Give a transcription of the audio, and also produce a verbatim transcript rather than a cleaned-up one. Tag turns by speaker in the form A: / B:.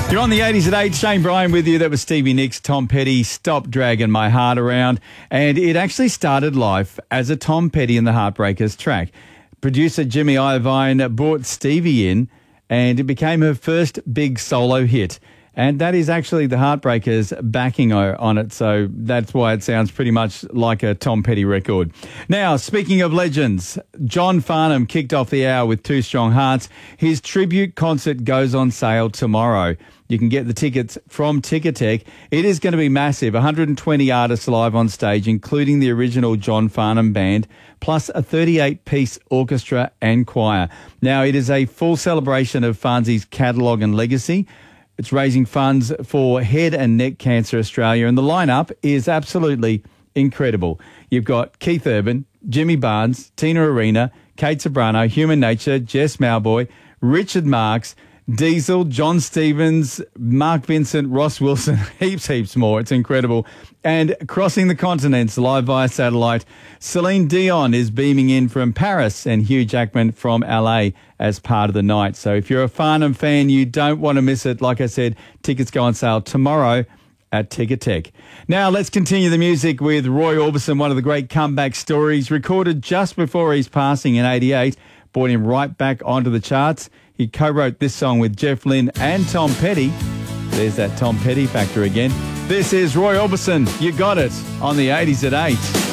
A: You're on the eighties at eight. Shane Bryan with you. That was Stevie Nicks, Tom Petty, Stop Dragging My Heart Around. And it actually started life as a Tom Petty and the Heartbreakers track. Producer Jimmy Iovine brought Stevie in and it became her first big solo hit. And that is actually the Heartbreakers backing on it. So that's why it sounds pretty much like a Tom Petty record. Now, speaking of legends, John Farnham kicked off the hour with Two Strong Hearts. His tribute concert goes on sale tomorrow. You can get the tickets from Ticketek. It is going to be massive. one hundred twenty artists live on stage, including the original John Farnham Band, plus a thirty-eight piece orchestra and choir. Now, it is a full celebration of Farnsey's catalogue and legacy. It's raising funds for Head and Neck Cancer Australia, and the lineup is absolutely incredible. You've got Keith Urban, Jimmy Barnes, Tina Arena, Kate Sobrano, Human Nature, Jess Mauboy, Richard Marx, Diesel, John Stevens, Mark Vincent, Ross Wilson, heaps, heaps more. It's incredible. And crossing the continents live via satellite, Celine Dion is beaming in from Paris and Hugh Jackman from L A as part of the night. So if you're a Farnham fan, you don't want to miss it. Like I said, tickets go on sale tomorrow at Ticketek. Now let's continue the music with Roy Orbison, one of the great comeback stories, recorded just before his passing in eighty-eight, brought him right back onto the charts. He co-wrote this song with Jeff Lynne and Tom Petty. There's that Tom Petty factor again. This is Roy Orbison. You got it on the eighties at eight.